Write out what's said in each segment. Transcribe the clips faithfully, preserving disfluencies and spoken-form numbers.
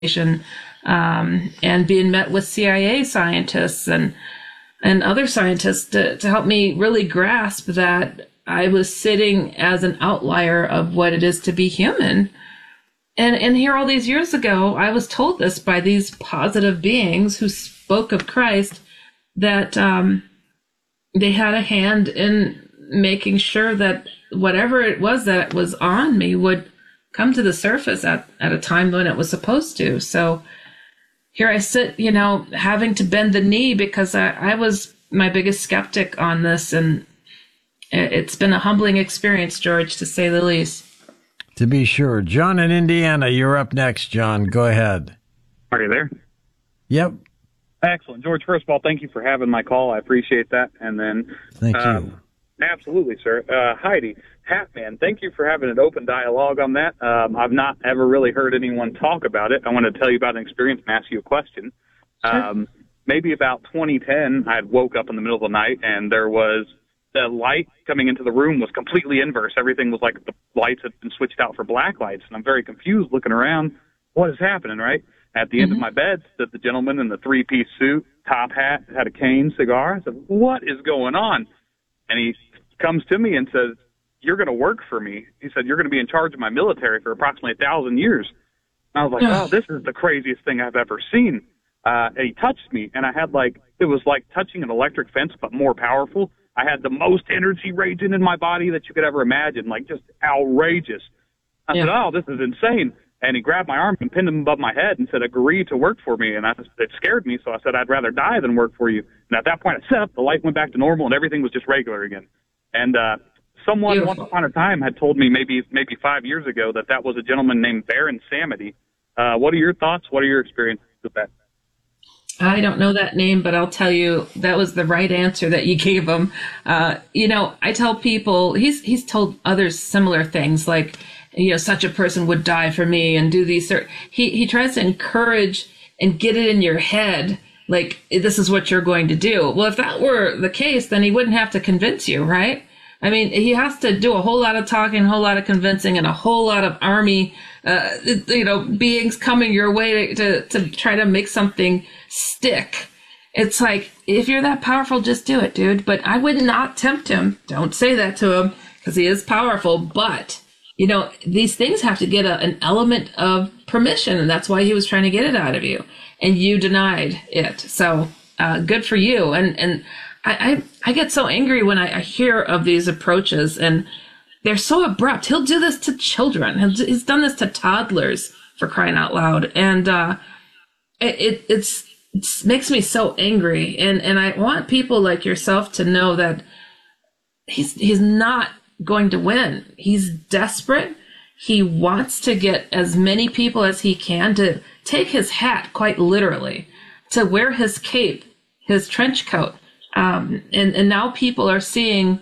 um, and being met with C I A scientists and and other scientists to, to help me really grasp that I was sitting as an outlier of what it is to be human. And and here all these years ago, I was told this by these positive beings who spoke of Christ, that um, they had a hand in making sure that whatever it was that was on me would come to the surface at, at a time when it was supposed to. So here I sit, you know, having to bend the knee because I, I was my biggest skeptic on this. And it's been a humbling experience, George, to say the least. To be sure. John in Indiana, you're up next, John. Go ahead. Are you there? Yep. Excellent. George, first of all, thank you for having my call. I appreciate that. And then... Thank um, you. Absolutely, sir. Uh, Heidi, Hatman, thank you for having an open dialogue on that. Um, I've not ever really heard anyone talk about it. I want to tell you about an experience and ask you a question. Sure. Um, maybe about twenty ten, I had woke up in the middle of the night, and there was the light coming into the room was completely inverse. Everything was like the lights had been switched out for black lights, and I'm very confused looking around. What is happening, right? At the end Mm-hmm. of my bed stood the gentleman in the three-piece suit, top hat, had a cane, cigar. I said, what is going on? And he comes to me and says, you're going to work for me. He said, you're going to be in charge of my military for approximately a thousand years. And I was like, oh, this is the craziest thing I've ever seen. Uh, and he touched me, and I had like, it was like touching an electric fence, but more powerful. I had the most energy raging in my body that you could ever imagine, like just outrageous. I Yeah. said, oh, this is insane. And he grabbed my arm and pinned him above my head and said, agree to work for me. And I, it scared me, so I said, I'd rather die than work for you. And at that point, I set up, the light went back to normal, and everything was just regular again. And uh, someone Beautiful. once upon a time had told me maybe maybe five years ago that that was a gentleman named Baron Samedi. Uh, what are your thoughts? What are your experiences with that? I don't know that name, but I'll tell you that was the right answer that you gave him. Uh, you know, I tell people, he's he's told others similar things like, you know, such a person would die for me and do these. He, he tries to encourage and get it in your head, like, this is what you're going to do. Well, if that were the case, then he wouldn't have to convince you, right? I mean, he has to do a whole lot of talking, a whole lot of convincing, and a whole lot of army, uh, you know, beings coming your way to, to, to try to make something stick. It's like, if you're that powerful, just do it, dude. But I would not tempt him. Don't say that to him, because he is powerful. But, you know, these things have to get a, an element of permission, and that's why he was trying to get it out of you. And you denied it. So uh, good for you. And and I, I, I get so angry when I, I hear of these approaches, and they're so abrupt. He'll do this to children. He'll, he's done this to toddlers, for crying out loud. And uh, it, it it's, it makes me so angry. And, and I want people like yourself to know that he's he's not going to win. He's desperate. He wants to get as many people as he can to take his hat, quite literally, to wear his cape, his trench coat. Um, and, and now people are seeing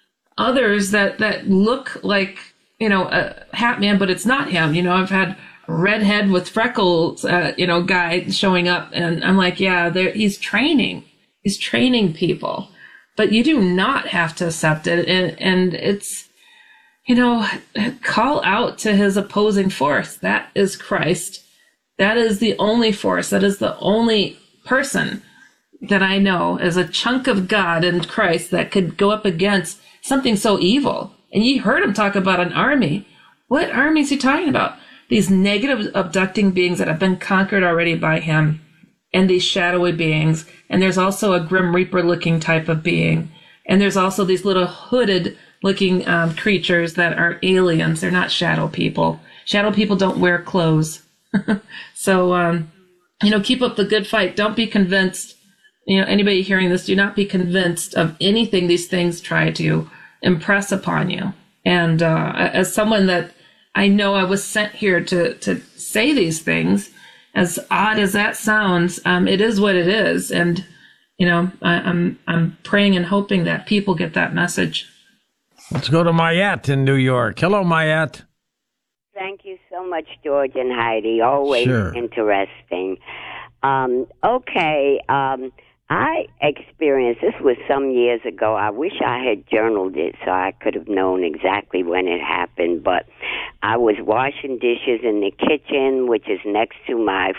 others that, that look like, you know, a hat man, but it's not him. You know, I've had a redhead with freckles, uh, you know, guy showing up, and I'm like, yeah, he's training. He's training people. But you do not have to accept it. And, and it's, you know, call out to his opposing force. That is Christ. That is the only force. That is the only person that I know as a chunk of God and Christ that could go up against something so evil. And you heard him talk about an army. What army is he talking about? These negative abducting beings that have been conquered already by him, and these shadowy beings. And there's also a Grim Reaper looking type of being. And there's also these little hooded looking um, creatures that are aliens. They're not shadow people. Shadow people don't wear clothes. So, um, you know, keep up the good fight. Don't be convinced. You know, anybody hearing this, do not be convinced of anything these things try to impress upon you. And uh, as someone that I know I was sent here to, to say these things, as odd as that sounds, um, it is what it is. And, you know, I, I'm I'm praying and hoping that people get that message. Let's go to Mayette in New York. Hello, Mayette. Thank you so much, George and Heidi. Always Sure. interesting. Um, okay, um, I experienced, this was some years ago. I wish I had journaled it so I could have known exactly when it happened. But I was washing dishes in the kitchen, which is next to my